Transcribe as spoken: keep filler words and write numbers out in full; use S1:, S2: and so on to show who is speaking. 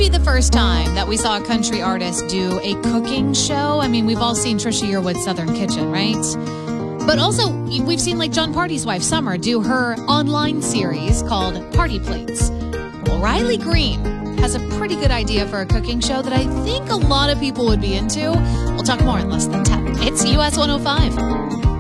S1: be the first time that we saw a country artist do a cooking show. I mean, we've all seen Trisha Yearwood's Southern Kitchen, right? But also, we've seen like John Party's wife, Summer, do her online series called Party Plates. Well, Riley Green has a pretty good idea for a cooking show that I think a lot of people would be into. We'll talk more in less than ten. It's U S one oh five.